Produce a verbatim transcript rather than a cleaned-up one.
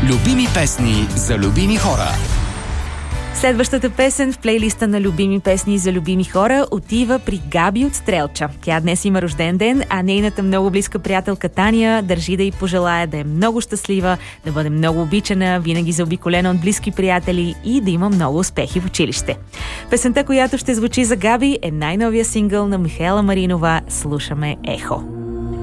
Любими песни за любими хора. Следващата песен в плейлиста на любими песни за любими хора отива при Габи от Стрелча. Тя днес има рожден ден, а нейната много близка приятелка Таня държи да й пожелая да е много щастлива, да бъде много обичана, винаги заобиколена от близки приятели и да има много успехи в училище. Песента, която ще звучи за Габи, е най-новия сингъл на Михаела Маринова. Слушаме Ехо.